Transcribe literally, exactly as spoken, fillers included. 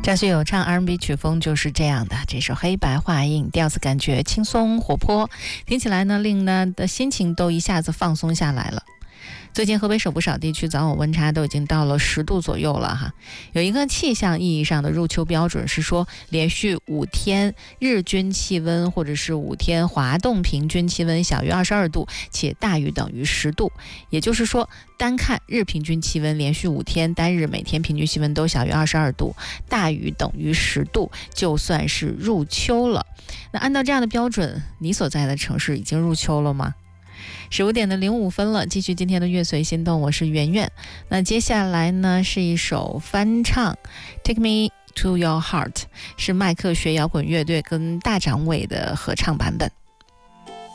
张学友唱 R and B 曲风就是这样的，这首黑白画印，调子感觉轻松活泼，听起来呢令人的心情都一下子放松下来了。最近河北省不少地区早晚温差都已经到了十度左右了哈。有一个气象意义上的入秋标准是说，连续五天日均气温或者是五天滑动平均气温小于二十二度，且大于等于十度。也就是说，单看日平均气温，连续五天单日每天平均气温都小于二十二度，大于等于十度，就算是入秋了。那按照这样的标准，你所在的城市已经入秋了吗？十五点的零五分了，继续今天的乐随心动，我是圆圆。那接下来呢是一首翻唱 Take Me to Your Heart， 是麦克学摇滚乐队跟大张伟的合唱版本。